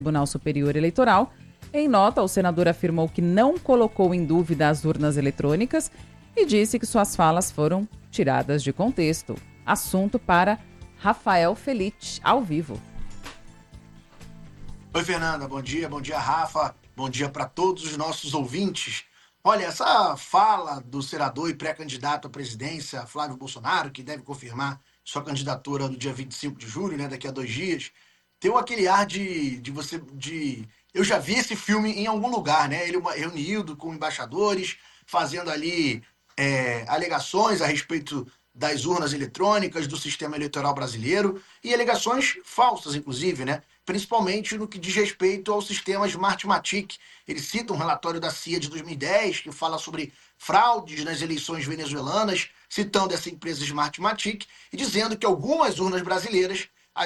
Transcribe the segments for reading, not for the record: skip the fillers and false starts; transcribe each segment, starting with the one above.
Tribunal Superior Eleitoral. Em nota, o senador afirmou que não colocou em dúvida as urnas eletrônicas e disse que suas falas foram tiradas de contexto. Assunto para Rafael Felite, ao vivo. Oi, Fernanda. Bom dia, Rafa. Bom dia para todos os nossos ouvintes. Olha, essa fala do senador e pré-candidato à presidência, Flávio Bolsonaro, que deve confirmar sua candidatura no dia 25 de julho, né, daqui a 2 dias, tem aquele ar de eu já vi esse filme em algum lugar, né? Ele reunido com embaixadores, fazendo ali alegações a respeito das urnas eletrônicas, do sistema eleitoral brasileiro, e alegações falsas, inclusive, né? Principalmente no que diz respeito ao sistema Smartmatic. Ele cita um relatório da CIA de 2010 que fala sobre fraudes nas eleições venezuelanas, citando essa empresa Smartmatic e dizendo que algumas urnas brasileiras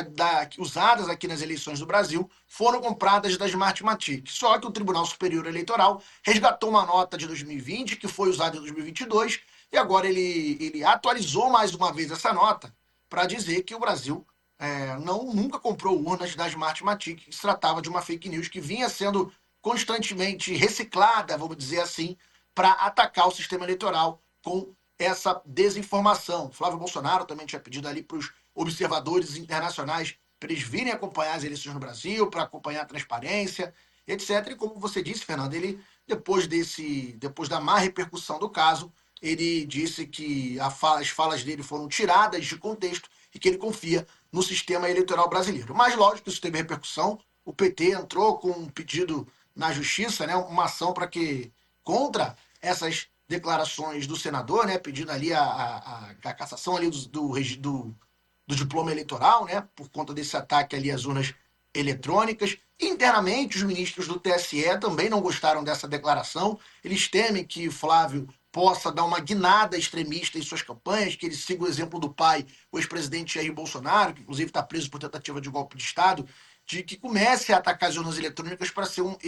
usadas aqui nas eleições do Brasil foram compradas da Smartmatic. Só que o Tribunal Superior Eleitoral resgatou uma nota de 2020 que foi usada em 2022 e agora ele atualizou mais uma vez essa nota para dizer que o Brasil nunca comprou urnas da Smartmatic, que se tratava de uma fake news que vinha sendo constantemente reciclada, vamos dizer assim, para atacar o sistema eleitoral com essa desinformação. Flávio Bolsonaro também tinha pedido ali para os observadores internacionais para eles virem acompanhar as eleições no Brasil, para acompanhar a transparência, etc. E como você disse, Fernando, ele, depois da má repercussão do caso, ele disse que as falas dele foram tiradas de contexto e que ele confia no sistema eleitoral brasileiro. Mas, lógico, isso teve repercussão. O PT entrou com um pedido na justiça, né, uma ação contra essas declarações do senador, né, pedindo ali a cassação ali do diploma eleitoral, né, por conta desse ataque ali às urnas eletrônicas. Internamente, os ministros do TSE também não gostaram dessa declaração. Eles temem que Flávio possa dar uma guinada extremista em suas campanhas, que ele siga o exemplo do pai, o ex-presidente Jair Bolsonaro, que inclusive está preso por tentativa de golpe de Estado, de que comece a atacar as urnas eletrônicas para ser um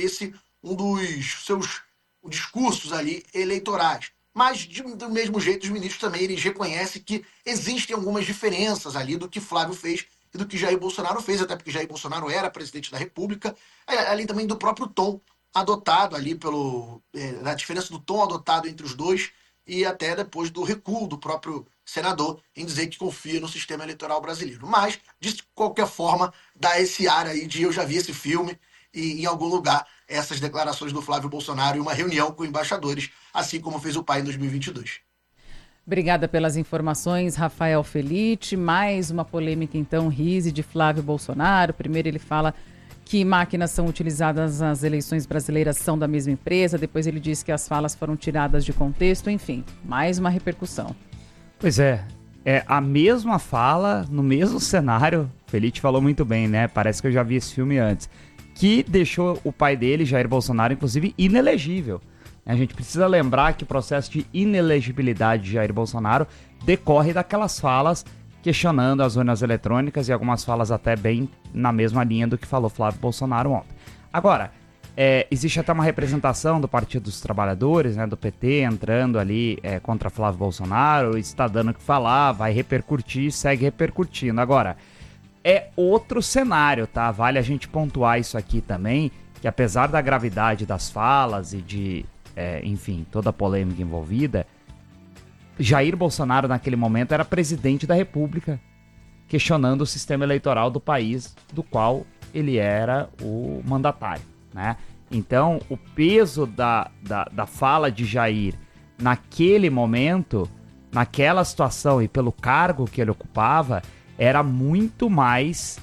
dos seus discursos ali eleitorais. Mas, do mesmo jeito, os ministros também eles reconhecem que existem algumas diferenças ali do que Flávio fez e do que Jair Bolsonaro fez, até porque Jair Bolsonaro era presidente da República, além também do próprio tom adotado ali da diferença do tom adotado entre os dois e até depois do recuo do próprio senador em dizer que confia no sistema eleitoral brasileiro. Mas, de qualquer forma, dá esse ar aí de eu já vi esse filme e em algum lugar essas declarações do Flávio Bolsonaro e uma reunião com embaixadores, assim como fez o pai em 2022. Obrigada pelas informações, Rafael Felite. Mais uma polêmica, então, rise de Flávio Bolsonaro. Primeiro ele fala que máquinas são utilizadas nas eleições brasileiras são da mesma empresa. Depois ele diz que as falas foram tiradas de contexto. Enfim, mais uma repercussão. Pois é a mesma fala, no mesmo cenário. O Felite falou muito bem, né? Parece que eu já vi esse filme antes. Que deixou o pai dele, Jair Bolsonaro, inclusive, inelegível. A gente precisa lembrar que o processo de inelegibilidade de Jair Bolsonaro decorre daquelas falas questionando as urnas eletrônicas e algumas falas até bem na mesma linha do que falou Flávio Bolsonaro ontem. Agora, existe até uma representação do Partido dos Trabalhadores, né, do PT, entrando ali contra Flávio Bolsonaro, está dando o que falar, vai repercutir, segue repercutindo. Agora, é outro cenário, tá? Vale a gente pontuar isso aqui também, que apesar da gravidade das falas e de, enfim, toda a polêmica envolvida, Jair Bolsonaro naquele momento era presidente da República, questionando o sistema eleitoral do país do qual ele era o mandatário, né? Então, o peso da fala de Jair naquele momento, naquela situação e pelo cargo que ele ocupava, era muito mais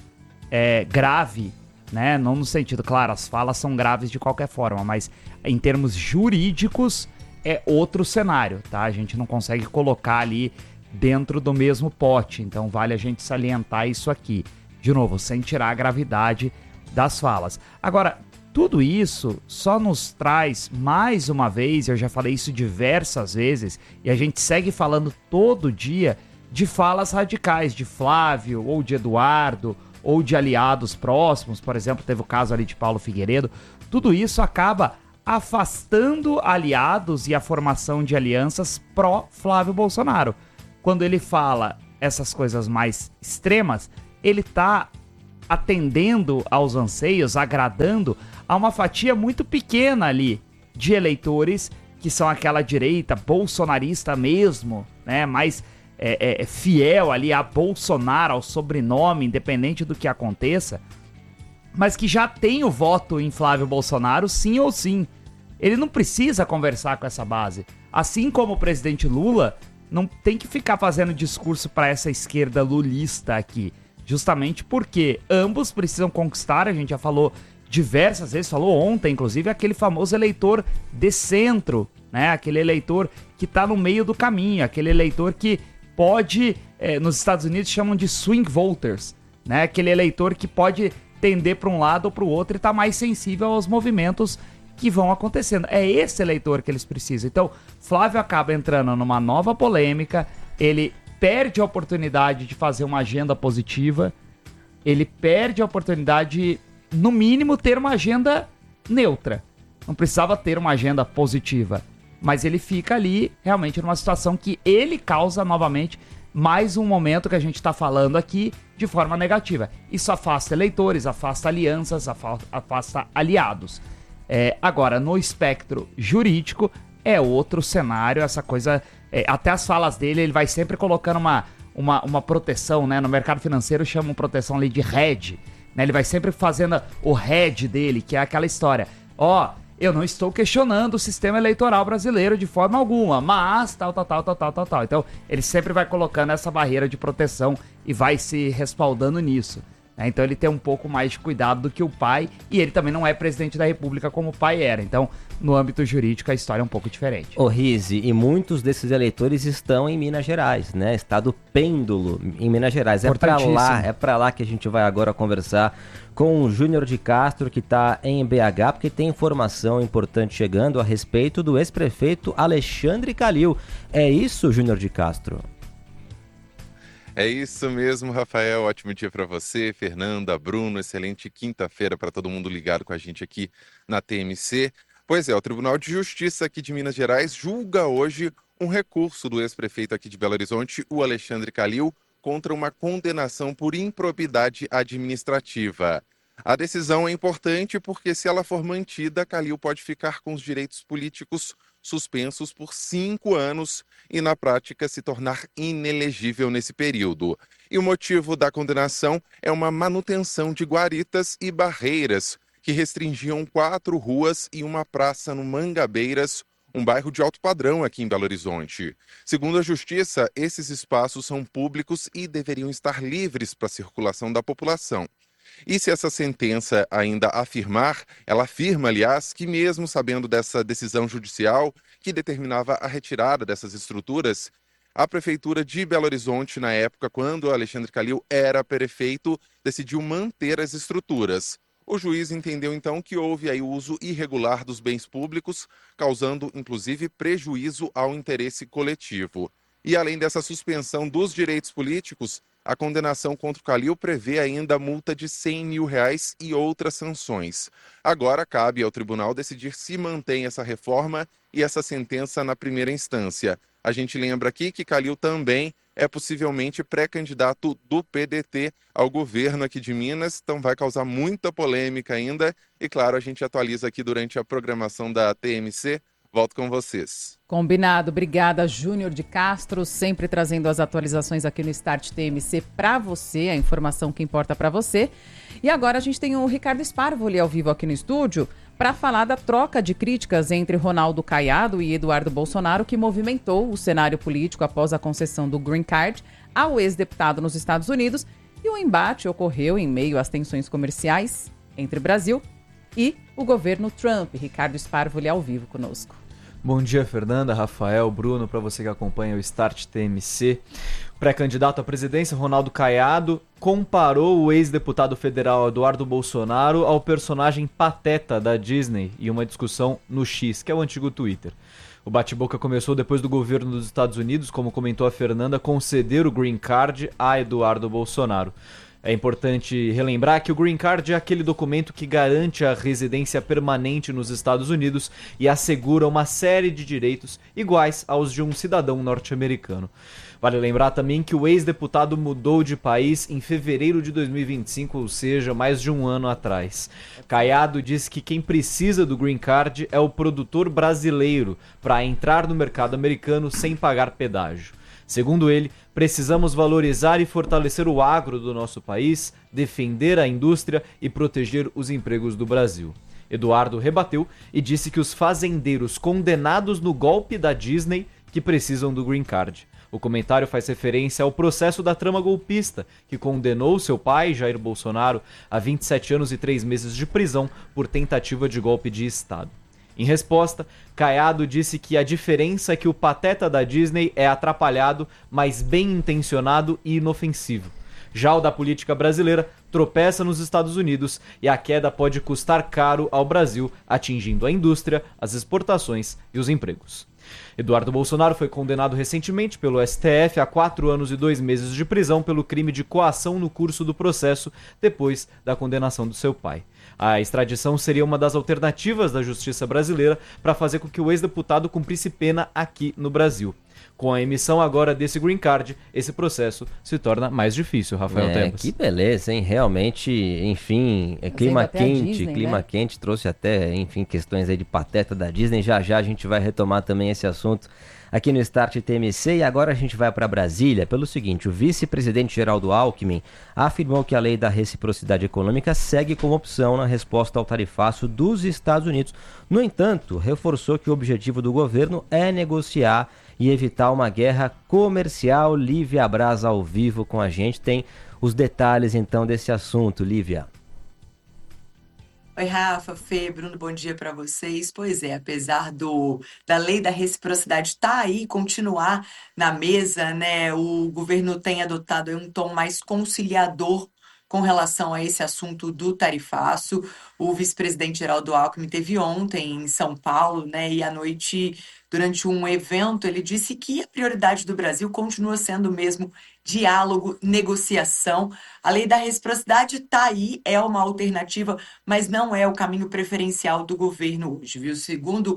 grave, né? Não no sentido, claro, as falas são graves de qualquer forma, mas em termos jurídicos é outro cenário, tá? A gente não consegue colocar ali dentro do mesmo pote, então vale a gente salientar isso aqui. De novo, sem tirar a gravidade das falas. Agora, tudo isso só nos traz, mais uma vez, eu já falei isso diversas vezes, e a gente segue falando todo dia de falas radicais, de Flávio, ou de Eduardo, ou de aliados próximos, por exemplo, teve o caso ali de Paulo Figueiredo. Tudo isso acaba afastando aliados e a formação de alianças pró-Flávio Bolsonaro. Quando ele fala essas coisas mais extremas, ele está atendendo aos anseios, agradando a uma fatia muito pequena ali de eleitores que são aquela direita bolsonarista mesmo, né, mais fiel ali a Bolsonaro, ao sobrenome, independente do que aconteça, mas que já tem o voto em Flávio Bolsonaro, sim ou sim. Ele não precisa conversar com essa base. Assim como o presidente Lula não tem que ficar fazendo discurso para essa esquerda lulista aqui, justamente porque ambos precisam conquistar, a gente já falou diversas vezes, falou ontem, inclusive, aquele famoso eleitor de centro, né? Aquele eleitor que tá no meio do caminho, aquele eleitor que pode, nos Estados Unidos chamam de swing voters, né? Aquele eleitor que pode tender para um lado ou para o outro e tá mais sensível aos movimentos que vão acontecendo. É esse eleitor que eles precisam. Então, Flávio acaba entrando numa nova polêmica, ele perde a oportunidade de fazer uma agenda positiva, ele perde a oportunidade de, no mínimo, ter uma agenda neutra. Não precisava ter uma agenda positiva, mas ele fica ali realmente numa situação que ele causa novamente mais um momento que a gente está falando aqui de forma negativa. Isso afasta eleitores, afasta alianças, afasta aliados. Agora, no espectro jurídico, é outro cenário, essa coisa... até as falas dele, ele vai sempre colocando uma proteção, né? No mercado financeiro chamam proteção ali de hedge, né? Ele vai sempre fazendo o hedge dele, que é aquela história. Eu não estou questionando o sistema eleitoral brasileiro de forma alguma, mas tal. Então, ele sempre vai colocando essa barreira de proteção e vai se respaldando nisso. Então ele tem um pouco mais de cuidado do que o pai, e ele também não é presidente da República como o pai era. Então, no âmbito jurídico, a história é um pouco diferente. Ô Rizzi, e muitos desses eleitores estão em Minas Gerais, né? Estado Pêndulo, em Minas Gerais. É pra lá que a gente vai agora conversar com o Júnior de Castro, que está em BH, porque tem informação importante chegando a respeito do ex-prefeito Alexandre Calil. É isso, Júnior de Castro? É isso mesmo, Rafael. Ótimo dia para você, Fernanda, Bruno. Excelente quinta-feira para todo mundo ligado com a gente aqui na TMC. Pois é, o Tribunal de Justiça aqui de Minas Gerais julga hoje um recurso do ex-prefeito aqui de Belo Horizonte, o Alexandre Calil, contra uma condenação por improbidade administrativa. A decisão é importante porque, se ela for mantida, Calil pode ficar com os direitos políticos suspensos por 5 anos e, na prática, se tornar inelegível nesse período. E o motivo da condenação é uma manutenção de guaritas e barreiras que restringiam 4 ruas e uma praça no Mangabeiras, um bairro de alto padrão aqui em Belo Horizonte. Segundo a Justiça, esses espaços são públicos e deveriam estar livres para a circulação da população. E se essa sentença ainda afirmar, ela afirma, aliás, que mesmo sabendo dessa decisão judicial que determinava a retirada dessas estruturas, a Prefeitura de Belo Horizonte, na época, quando Alexandre Calil era prefeito, decidiu manter as estruturas. O juiz entendeu, então, que houve aí o uso irregular dos bens públicos, causando, inclusive, prejuízo ao interesse coletivo. E, além dessa suspensão dos direitos políticos, a condenação contra o Calil prevê ainda multa de R$100 mil e outras sanções. Agora cabe ao tribunal decidir se mantém essa reforma e essa sentença na primeira instância. A gente lembra aqui que Calil também é possivelmente pré-candidato do PDT ao governo aqui de Minas, então vai causar muita polêmica ainda. E claro, a gente atualiza aqui durante a programação da TMC. Volto com vocês. Combinado. Obrigada, Júnior de Castro, sempre trazendo as atualizações aqui no Start TMC para você, a informação que importa para você. E agora a gente tem o Ricardo Sparvoli ao vivo aqui no estúdio para falar da troca de críticas entre Ronaldo Caiado e Eduardo Bolsonaro, que movimentou o cenário político após a concessão do Green Card ao ex-deputado nos Estados Unidos. E o embate ocorreu em meio às tensões comerciais entre Brasil e o governo Trump. Ricardo Sparvoli ao vivo conosco. Bom dia, Fernanda, Rafael, Bruno, para você que acompanha o Start TMC. Pré-candidato à presidência, Ronaldo Caiado, comparou o ex-deputado federal Eduardo Bolsonaro ao personagem Pateta da Disney em uma discussão no X, que é o antigo Twitter. O bate-boca começou depois do governo dos Estados Unidos, como comentou a Fernanda, conceder o Green Card a Eduardo Bolsonaro. É importante relembrar que o Green Card é aquele documento que garante a residência permanente nos Estados Unidos e assegura uma série de direitos iguais aos de um cidadão norte-americano. Vale lembrar também que o ex-deputado mudou de país em fevereiro de 2025, ou seja, mais de um ano atrás. Caiado disse que quem precisa do Green Card é o produtor brasileiro para entrar no mercado americano sem pagar pedágio. Segundo ele, precisamos valorizar e fortalecer o agro do nosso país, defender a indústria e proteger os empregos do Brasil. Eduardo rebateu e disse que os fazendeiros condenados no golpe da Disney que precisam do Green Card. O comentário faz referência ao processo da trama golpista, que condenou seu pai, Jair Bolsonaro, a 27 anos e 3 meses de prisão por tentativa de golpe de Estado. Em resposta, Caiado disse que a diferença é que o pateta da Disney é atrapalhado, mas bem intencionado e inofensivo. Já o da política brasileira tropeça nos Estados Unidos e a queda pode custar caro ao Brasil, atingindo a indústria, as exportações e os empregos. Eduardo Bolsonaro foi condenado recentemente pelo STF a 4 anos e 2 meses de prisão pelo crime de coação no curso do processo, depois da condenação do seu pai. A extradição seria uma das alternativas da justiça brasileira para fazer com que o ex-deputado cumprisse pena aqui no Brasil. Com a emissão agora desse Green Card, esse processo se torna mais difícil, Rafael Tebas. Que beleza, hein? Realmente, enfim, clima quente, trouxe até, enfim, questões aí de pateta da Disney. Já a gente vai retomar também esse assunto aqui no Start TMC. E agora a gente vai para Brasília pelo seguinte: o vice-presidente Geraldo Alckmin afirmou que a lei da reciprocidade econômica segue como opção na resposta ao tarifaço dos Estados Unidos. No entanto, reforçou que o objetivo do governo é negociar e evitar uma guerra comercial. Lívia Braz ao vivo com a gente, tem os detalhes então desse assunto. Lívia. Oi, Rafa, Fê, Bruno, bom dia para vocês. Pois é, apesar da lei da reciprocidade estar aí, continuar na mesa, né, o governo tem adotado aí um tom mais conciliador com relação a esse assunto do tarifaço. O vice-presidente Geraldo Alckmin teve ontem em São Paulo, né, e à noite, durante um evento, ele disse que a prioridade do Brasil continua sendo mesmo diálogo, negociação. A lei da reciprocidade está aí, é uma alternativa, mas não é o caminho preferencial do governo hoje, viu? Segundo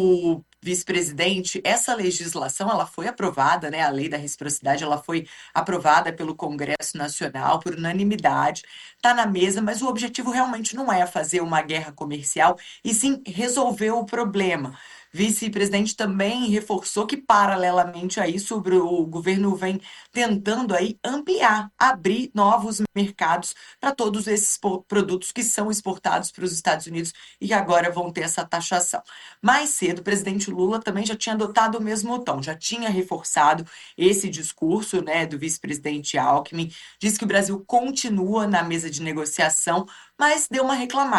o vice-presidente, essa legislação ela foi aprovada, né? A lei da reciprocidade ela foi aprovada pelo Congresso Nacional por unanimidade, está na mesa, mas o objetivo realmente não é fazer uma guerra comercial, e sim resolver o problema. Vice-presidente também reforçou que, paralelamente a isso, o governo vem tentando aí ampliar, abrir novos mercados para todos esses produtos que são exportados para os Estados Unidos e que agora vão ter essa taxação. Mais cedo, o presidente Lula também já tinha adotado o mesmo tom, já tinha reforçado esse discurso, né, do vice-presidente Alckmin, disse que o Brasil continua na mesa de negociação, mas deu uma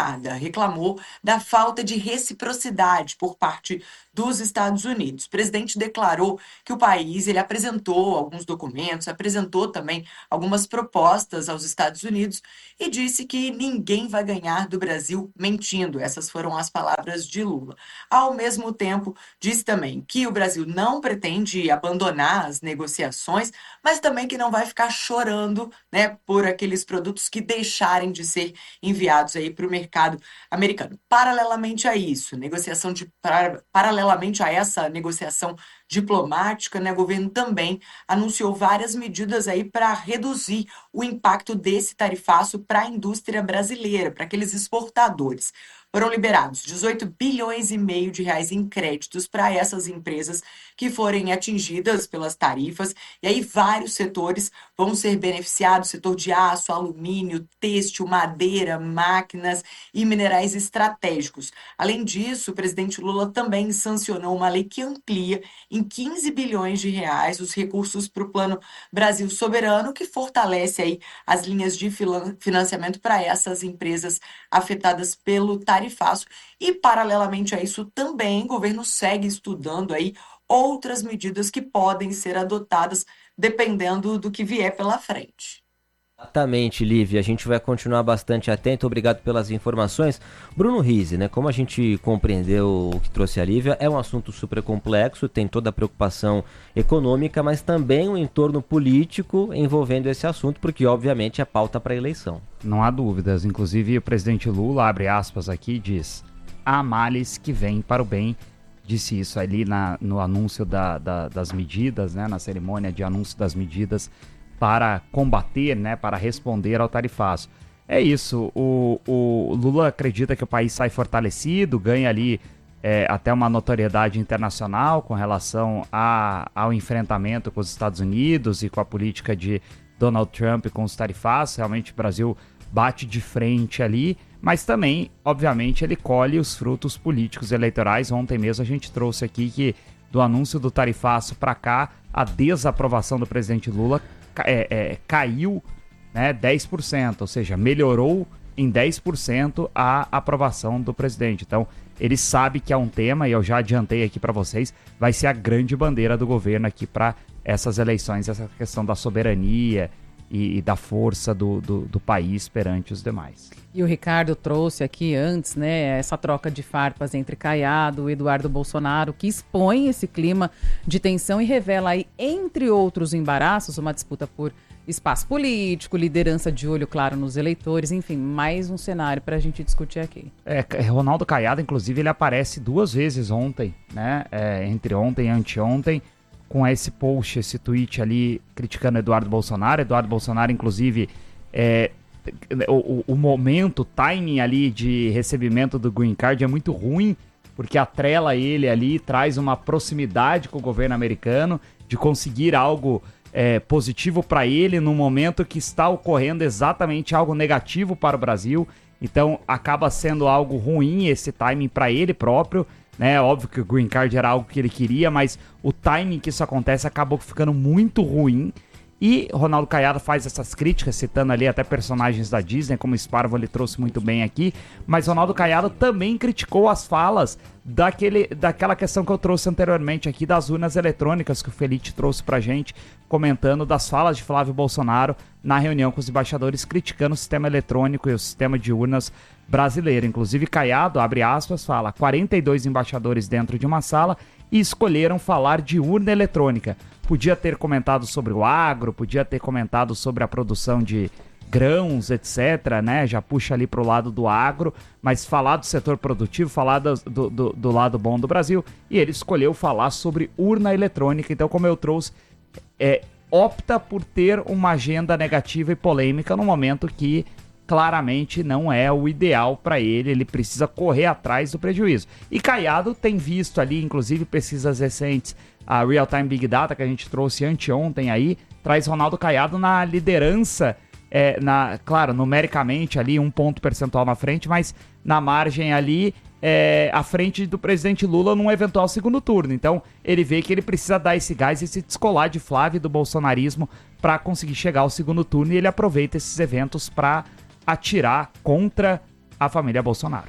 reclamou da falta de reciprocidade por parte dos Estados Unidos. O presidente declarou que o país ele apresentou alguns documentos, apresentou também algumas propostas aos Estados Unidos e disse que ninguém vai ganhar do Brasil mentindo. Essas foram as palavras de Lula. Ao mesmo tempo, disse também que o Brasil não pretende abandonar as negociações, mas também que não vai ficar chorando, né, por aqueles produtos que deixarem de ser enviados aí para o mercado americano. Paralelamente a isso, paralelamente a essa negociação diplomática, né, o governo também anunciou várias medidas aí para reduzir o impacto desse tarifaço para a indústria brasileira, para aqueles exportadores. Foram liberados 18 bilhões e meio de reais em créditos para essas empresas que forem atingidas pelas tarifas. E aí vários setores vão ser beneficiados, setor de aço, alumínio, têxtil, madeira, máquinas e minerais estratégicos. Além disso, o presidente Lula também sancionou uma lei que amplia em 15 bilhões de reais os recursos para o Plano Brasil Soberano, que fortalece aí as linhas de financiamento para essas empresas afetadas pelo tarifaço. E, paralelamente a isso, também o governo segue estudando aí outras medidas que podem ser adotadas dependendo do que vier pela frente. Exatamente, Lívia. A gente vai continuar bastante atento. Obrigado pelas informações. Bruno Rizzi, né? Como a gente compreendeu o que trouxe a Lívia, é um assunto super complexo, tem toda a preocupação econômica, mas também um entorno político envolvendo esse assunto, porque obviamente é pauta para a eleição. Não há dúvidas. Inclusive o presidente Lula, abre aspas aqui, diz: há males que vêm para o bem. Disse isso ali no anúncio das medidas, né? Na cerimônia de anúncio das medidas para combater, né, para responder ao tarifaço. É isso, o Lula acredita que o país sai fortalecido, ganha ali até uma notoriedade internacional com relação ao enfrentamento com os Estados Unidos e com a política de Donald Trump com os tarifaços. Realmente o Brasil bate de frente ali, mas também, obviamente, ele colhe os frutos políticos eleitorais. Ontem mesmo a gente trouxe aqui que do anúncio do tarifaço para cá, a desaprovação do presidente Lula caiu, né, 10%, ou seja, melhorou em 10% a aprovação do presidente. Então, ele sabe que é um tema, e eu já adiantei aqui para vocês, vai ser a grande bandeira do governo aqui para essas eleições, essa questão da soberania e da força do país perante os demais. E o Ricardo trouxe aqui antes, né, essa troca de farpas entre Caiado e Eduardo Bolsonaro, que expõe esse clima de tensão e revela aí, entre outros embaraços, uma disputa por espaço político, liderança de olho claro nos eleitores, enfim, mais um cenário para a gente discutir aqui. Ronaldo Caiado, inclusive, ele aparece 2 vezes ontem, né, entre ontem e anteontem, com esse post, esse tweet ali criticando Eduardo Bolsonaro. Eduardo Bolsonaro, inclusive, o momento, o timing ali de recebimento do Green Card é muito ruim, porque atrela ele ali, traz uma proximidade com o governo americano, de conseguir algo positivo para ele no momento que está ocorrendo exatamente algo negativo para o Brasil. Então acaba sendo algo ruim esse timing para ele próprio, né? Óbvio que o Green Card era algo que ele queria, mas o timing que isso acontece acabou ficando muito ruim. E Ronaldo Caiado faz essas críticas, citando ali até personagens da Disney, como o Sparvo ele trouxe muito bem aqui, mas Ronaldo Caiado também criticou as falas daquela questão que eu trouxe anteriormente aqui, das urnas eletrônicas, que o Felipe trouxe pra gente, comentando das falas de Flávio Bolsonaro na reunião com os embaixadores, criticando o sistema eletrônico e o sistema de urnas brasileiro. Inclusive Caiado, abre aspas, fala: 42 embaixadores dentro de uma sala e escolheram falar de urna eletrônica. Podia ter comentado sobre o agro, podia ter comentado sobre a produção de grãos, etc, né? Já puxa ali pro lado do agro, mas falar do setor produtivo, falar do lado bom do Brasil, e ele escolheu falar sobre urna eletrônica. Então, como eu trouxe, opta por ter uma agenda negativa e polêmica no momento que claramente não é o ideal para ele precisa correr atrás do prejuízo. E Caiado tem visto ali, inclusive pesquisas recentes, a Real Time Big Data que a gente trouxe anteontem aí, traz Ronaldo Caiado na liderança, claro, numericamente ali 1 ponto percentual na frente, mas na margem ali, à frente do presidente Lula num eventual segundo turno. Então ele vê que ele precisa dar esse gás e se descolar de Flávio e do bolsonarismo para conseguir chegar ao segundo turno, e ele aproveita esses eventos para atirar contra a família Bolsonaro.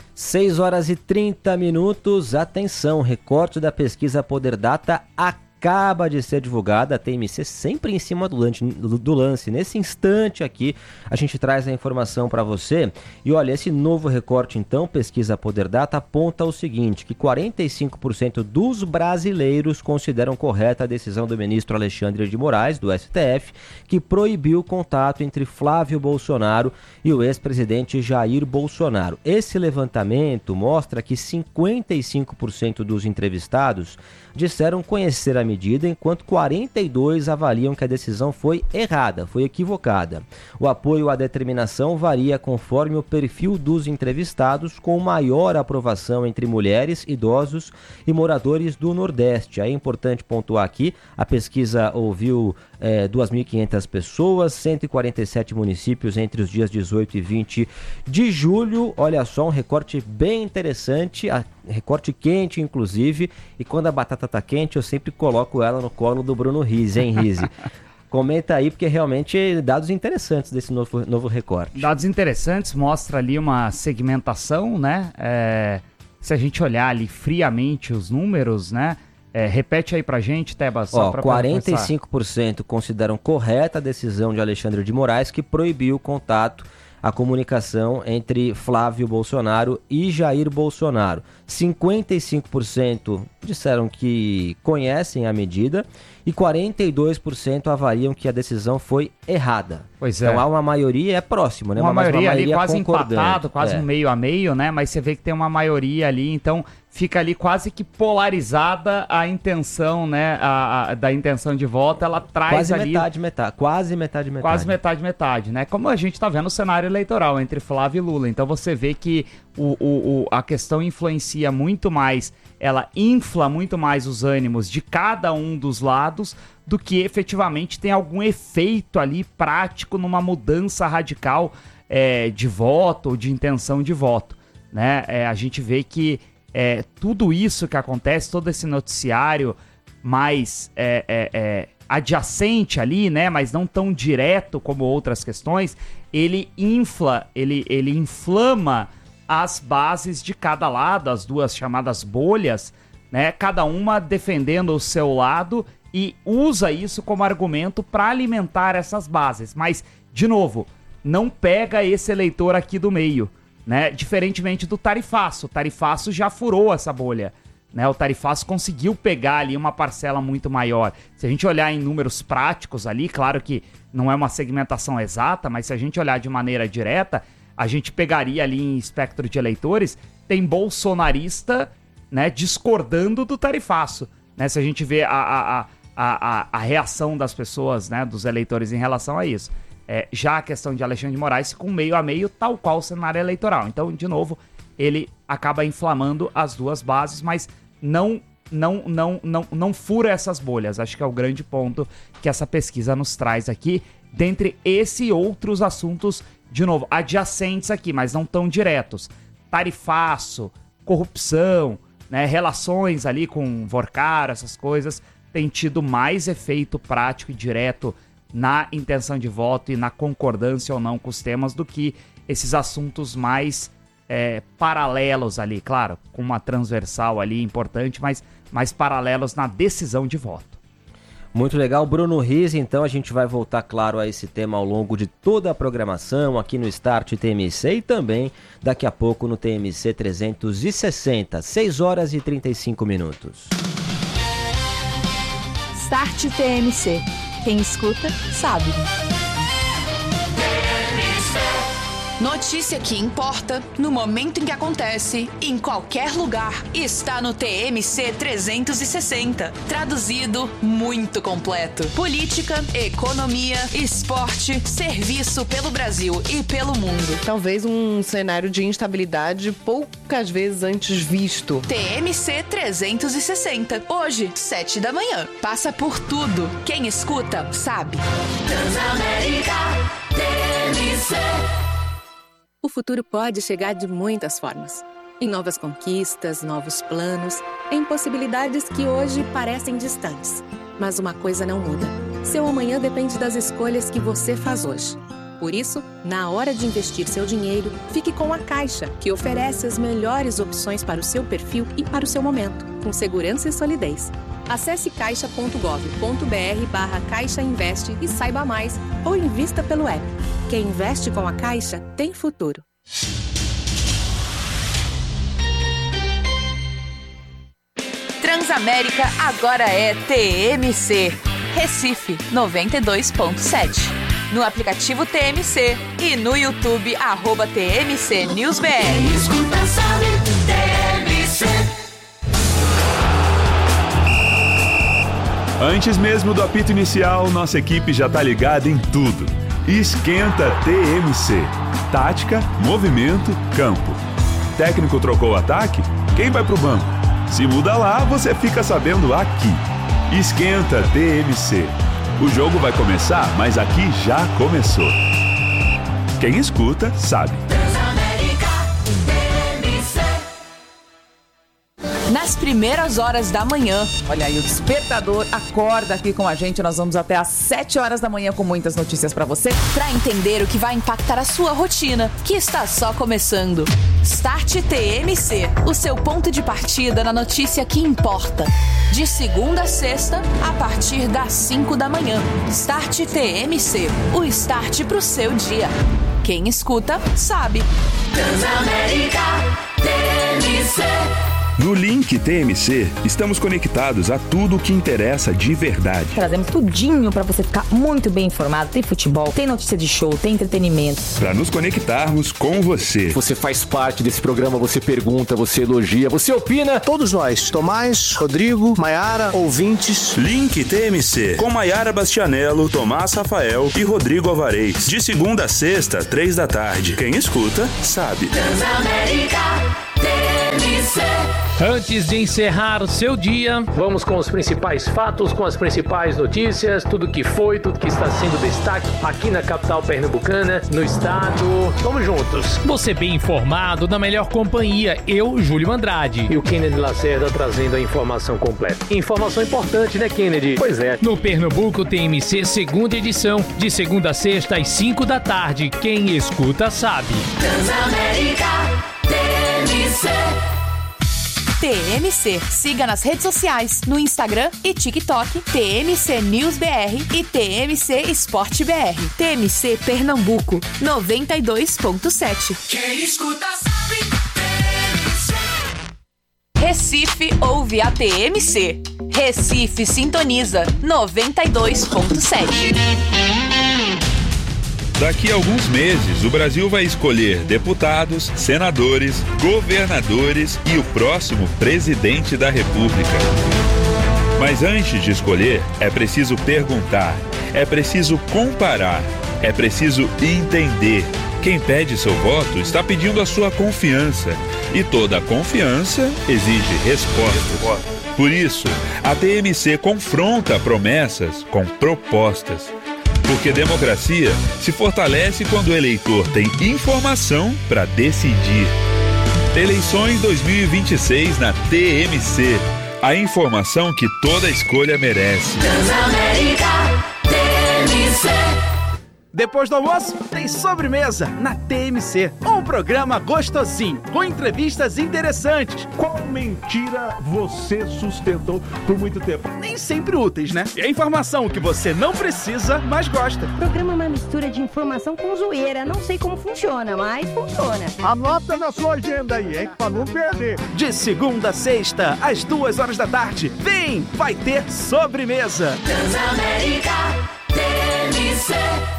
6h30. Atenção, recorte da pesquisa Poder Data acaba de ser divulgada. A TMC sempre em cima do lance. Nesse instante aqui, a gente traz a informação para você. E olha, esse novo recorte, então, pesquisa Poder Data, aponta o seguinte, que 45% dos brasileiros consideram correta a decisão do ministro Alexandre de Moraes, do STF, que proibiu o contato entre Flávio Bolsonaro e o ex-presidente Jair Bolsonaro. Esse levantamento mostra que 55% dos entrevistados disseram conhecer a medida, enquanto 42% avaliam que a decisão foi errada, foi equivocada. O apoio à determinação varia conforme o perfil dos entrevistados, com maior aprovação entre mulheres, idosos e moradores do Nordeste. É importante pontuar aqui, a pesquisa ouviu 2.500 pessoas, 147 municípios entre os dias 18 e 20 de julho. Olha só, um recorte bem interessante, recorte quente, inclusive, e quando a batata tá quente, eu sempre coloco ela no colo do Bruno Rizzi, hein, Rizzi? Comenta aí, porque realmente dados interessantes desse novo recorte. Dados interessantes, mostra ali uma segmentação, né? Se a gente olhar ali friamente os números, né? Repete aí pra gente, Teba, só para 45% consideram correta a decisão de Alexandre de Moraes, que proibiu o contato, a comunicação entre Flávio Bolsonaro e Jair Bolsonaro. 55% disseram que conhecem a medida e 42% avaliam que a decisão foi errada. Pois é. Então há uma maioria, é próximo, né? Uma maioria ali quase concordante. empatado, quase um meio a meio, né? Mas você vê que tem uma maioria ali, então fica ali quase que polarizada a intenção, né? Da intenção de voto, ela traz quase ali... Quase metade. Quase metade, né? Como a gente tá vendo o cenário eleitoral entre Flávio e Lula. Então você vê que a questão influencia muito mais, ela infla muito mais os ânimos de cada um dos lados do que efetivamente tem algum efeito ali prático numa mudança radical de voto ou de intenção de voto, né? A gente vê que tudo isso que acontece, todo esse noticiário mais adjacente ali, né, mas não tão direto como outras questões, ele inflama as bases de cada lado, as duas chamadas bolhas, né, cada uma defendendo o seu lado e usa isso como argumento para alimentar essas bases. Mas, de novo, não pega esse eleitor aqui do meio, né, diferentemente do tarifaço. O tarifaço já furou essa bolha, né, o tarifaço conseguiu pegar ali uma parcela muito maior. Se a gente olhar em números práticos ali, claro que não é uma segmentação exata, mas se a gente olhar de maneira direta, a gente pegaria ali em espectro de eleitores, tem bolsonarista, né, discordando do tarifaço, né, se a gente vê a reação das pessoas, né, dos eleitores em relação a isso. Já a questão de Alexandre de Moraes com meio a meio, tal qual o cenário eleitoral. Então, de novo, ele acaba inflamando as duas bases, mas não fura essas bolhas. Acho que é o grande ponto que essa pesquisa nos traz aqui, dentre esse e outros assuntos, de novo, adjacentes aqui, mas não tão diretos. Tarifaço, corrupção, né, relações ali com Vorcaro, essas coisas, tem tido mais efeito prático e direto na intenção de voto e na concordância ou não com os temas do que esses assuntos mais paralelos ali, claro, com uma transversal ali importante, mas mais paralelos na decisão de voto. Muito legal, Bruno Riz. Então a gente vai voltar, claro, a esse tema ao longo de toda a programação aqui no Start TMC e também daqui a pouco no TMC 360, 6 horas e 35 minutos. Start TMC. Quem escuta, sabe. Notícia que importa, no momento em que acontece, em qualquer lugar, está no TMC 360. Traduzido, muito completo. Política, economia, esporte, serviço pelo Brasil e pelo mundo. Talvez um cenário de instabilidade poucas vezes antes visto. TMC 360. Hoje, 7 da manhã. Passa por tudo. Quem escuta, sabe. Transamérica TMC. O futuro pode chegar de muitas formas. Em novas conquistas, novos planos, em possibilidades que hoje parecem distantes. Mas uma coisa não muda. Seu amanhã depende das escolhas que você faz hoje. Por isso, na hora de investir seu dinheiro, fique com a Caixa, que oferece as melhores opções para o seu perfil e para o seu momento, com segurança e solidez. Acesse caixa.gov.br/Caixa Investe e saiba mais, ou invista pelo app. Quem investe com a Caixa tem futuro. Transamérica agora é TMC. Recife 92.7. No aplicativo TMC e no YouTube @TMC NewsBR. Quem escuta sabe, TMC. Antes mesmo do apito inicial, nossa equipe já tá ligada em tudo. Esquenta TMC. Tática, movimento, campo. Técnico trocou o ataque? Quem vai pro banco? Se muda lá, você fica sabendo aqui. Esquenta TMC. O jogo vai começar, mas aqui já começou. Quem escuta, sabe. nas primeiras horas da manhã. Olha aí, o Despertador acorda aqui com a gente. Nós vamos até às 7 horas da manhã com muitas notícias pra você. Para entender o que vai impactar a sua rotina, que está só começando. Start TMC, o seu ponto de partida na notícia que importa. De segunda a sexta, a partir das 5 da manhã. Start TMC, o start pro seu dia. Quem escuta, sabe. Transamérica TMC. No Link TMC, estamos conectados a tudo o que interessa de verdade. Trazemos tudinho para você ficar muito bem informado. Tem futebol, tem notícia de show, tem entretenimento. Para nos conectarmos com você. Você faz parte desse programa, você pergunta, você elogia, você opina. Todos nós, Tomás, Rodrigo, Maiara, ouvintes. Link TMC, com Maiara Bastianello, Tomás Rafael e Rodrigo Alvarez. De segunda a sexta, 3 da tarde. Quem escuta, sabe. Transamérica TMC. Antes de encerrar o seu dia, vamos com os principais fatos, com as principais notícias, tudo que foi, tudo que está sendo destaque aqui na capital pernambucana, no estado. Vamos juntos. Você bem informado, na melhor companhia, eu, Júlio Andrade. E o Kennedy Lacerda trazendo a informação completa. Informação importante, né, Kennedy? Pois é. No Pernambuco TMC, segunda edição, de segunda a sexta às 5 da tarde. Quem escuta sabe. Transamérica TMC. TMC. Siga nas redes sociais, no Instagram e TikTok, TMC News BR e TMC Esporte BR. TMC Pernambuco, 92.7. Quem escuta sabe. TMC. Recife ouve a TMC. Recife sintoniza, 92.7. Daqui a alguns meses, o Brasil vai escolher deputados, senadores, governadores e o próximo presidente da República. Mas antes de escolher, é preciso perguntar, é preciso comparar, é preciso entender. Quem pede seu voto está pedindo a sua confiança. E toda confiança exige respostas. Por isso, a TMC confronta promessas com propostas. Porque democracia se fortalece quando o eleitor tem informação para decidir. Eleições 2026 na TMC. A informação que toda escolha merece. Transamérica TMC. Depois do almoço, tem sobremesa na TMC. Um programa gostosinho, com entrevistas interessantes. Qual mentira você sustentou por muito tempo? Nem sempre úteis, né? E a informação que você não precisa, mas gosta. O programa é uma mistura de informação com zoeira. Não sei como funciona, mas funciona. Anota na sua agenda aí, hein? Pra não perder. De segunda a sexta, às 2 horas da tarde. Vem, vai ter sobremesa. Transamérica TMC.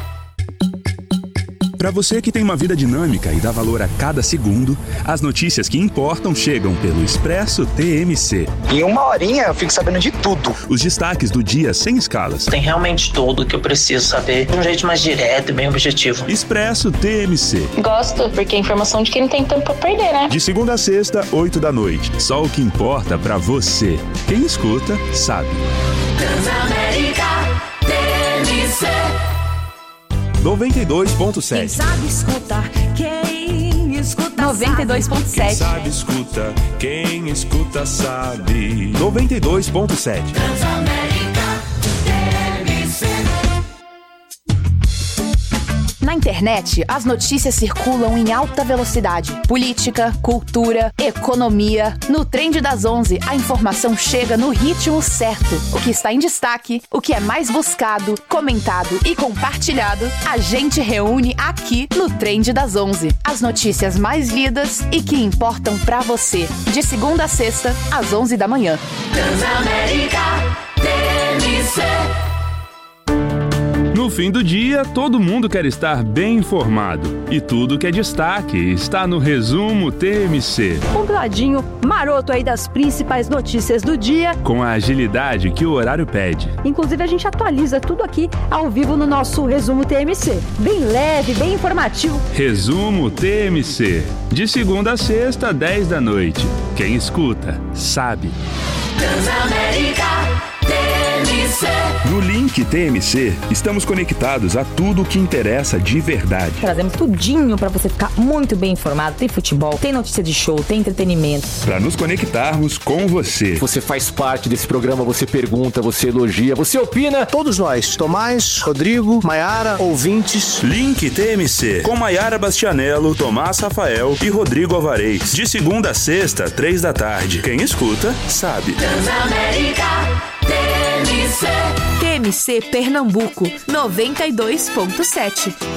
Para você que tem uma vida dinâmica e dá valor a cada segundo, as notícias que importam chegam pelo Expresso TMC. Em uma horinha eu fico sabendo de tudo. Os destaques do dia sem escalas. Tem realmente tudo o que eu preciso saber de um jeito mais direto e bem objetivo. Expresso TMC. Gosto, porque é informação de quem não tem tempo pra perder, né? De segunda a sexta, 8 da noite. Só o que importa pra você. Quem escuta, sabe. Transamérica TMC. 92.7. Quem sabe escutar, quem escuta 92.7. Quem sabe escuta, quem escuta sabe. 92.7. Transamérica TMC. Na internet, as notícias circulam em alta velocidade. Política, cultura, economia. No Trend das 11, a informação chega no ritmo certo. O que está em destaque, o que é mais buscado, comentado e compartilhado, a gente reúne aqui no Trend das 11. As notícias mais lidas e que importam pra você. De segunda a sexta, às 11 da manhã. Transamérica TMC. No fim do dia, todo mundo quer estar bem informado. E tudo que é destaque está no Resumo TMC. Compiladinho maroto aí das principais notícias do dia. Com a agilidade que o horário pede. Inclusive, a gente atualiza tudo aqui ao vivo no nosso Resumo TMC. Bem leve, bem informativo. Resumo TMC. De segunda a sexta, 10 da noite. Quem escuta, sabe. Transamérica TMC. TMC. No Link TMC, estamos conectados a tudo o que interessa de verdade. Trazemos tudinho pra você ficar muito bem informado. Tem futebol, tem notícia de show, tem entretenimento. Para nos conectarmos com você. Você faz parte desse programa, você pergunta, você elogia, você opina. Todos nós, Tomás, Rodrigo, Maiara, ouvintes. Link TMC, com Maiara Bastianello, Tomás Rafael e Rodrigo Alvarez. De segunda a sexta, 15h. Quem escuta, sabe. Transamérica TMC. TMC Pernambuco 92.7.